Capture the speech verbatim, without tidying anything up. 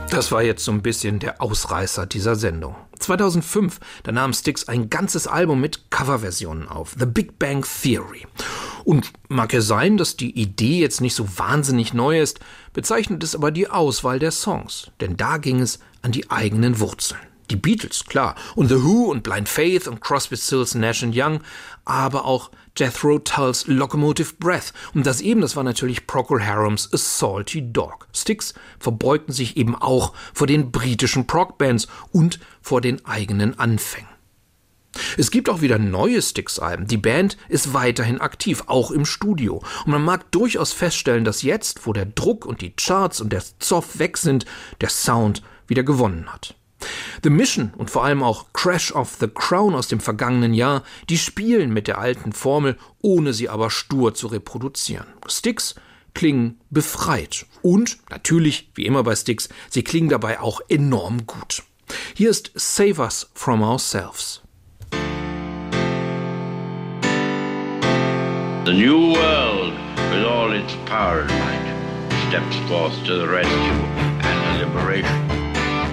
Das war jetzt so ein bisschen der Ausreißer dieser Sendung. zweitausendfünf, da nahm Styx ein ganzes Album mit Coverversionen auf, The Big Bang Theory. Und mag ja sein, dass die Idee jetzt nicht so wahnsinnig neu ist, bezeichnet es aber die Auswahl der Songs. Denn da ging es an die eigenen Wurzeln. Die Beatles, klar, und The Who und Blind Faith und Crosby, Stills, Nash and Young, aber auch Jethro Tull's Locomotive Breath. Und das eben, das war natürlich Procol Harums A Salty Dog. Styx verbeugten sich eben auch vor den britischen Prog-Bands und vor den eigenen Anfängen. Es gibt auch wieder neue Styx-Alben. Die Band ist weiterhin aktiv, auch im Studio. Und man mag durchaus feststellen, dass jetzt, wo der Druck und die Charts und der Zoff weg sind, der Sound wieder gewonnen hat. The Mission und vor allem auch Crash of the Crown aus dem vergangenen Jahr, die spielen mit der alten Formel, ohne sie aber stur zu reproduzieren. Styx klingen befreit und, natürlich, wie immer bei Styx, sie klingen dabei auch enorm gut. Hier ist Save Us From Ourselves. The new world, with all its power and might, steps forth to the rescue and the liberation